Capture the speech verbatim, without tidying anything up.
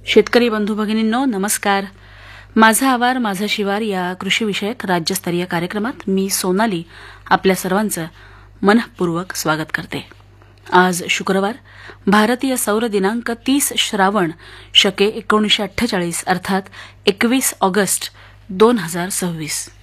शेतकरी बंधू भगिनींनो नमस्कार. माझा आवार माझा शिवार या कृषीविषयक राज्यस्तरीय कार्यक्रमात मी सोनाली आपल्या सर्वांचं मनःपूर्वक स्वागत करते. आज शुक्रवार भारतीय सौर दिनांक तीस श्रावण शके एकोणीसशे अठ्ठेचाळीस अर्थात एकवीस ऑगस्ट दोन हजार सव्वीस.